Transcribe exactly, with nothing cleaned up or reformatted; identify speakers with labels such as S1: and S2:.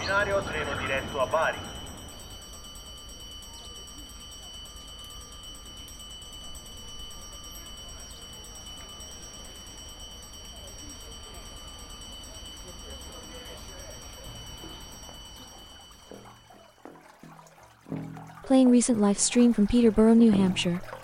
S1: binario treno diretto a Bari.
S2: Playing recent live stream from Peterborough, New Hampshire.